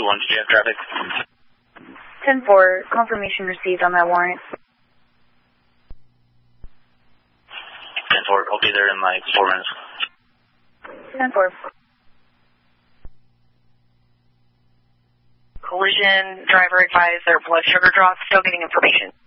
2-1, did you have traffic? 10-4, confirmation received on that warrant. 10-4, I'll be there in like 4 minutes. 10-4. Collision, driver advised their blood sugar drops, still getting information.